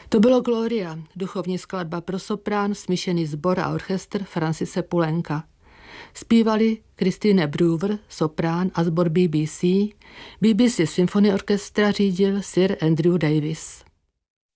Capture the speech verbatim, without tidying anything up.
To bylo Gloria, duchovní skladba pro soprán, smíšený sbor a orchestr Francise Poulenca. Zpívali Christine Brewer, soprán a sbor B B C. B B C Symphony Orchestra řídil Sir Andrew Davis.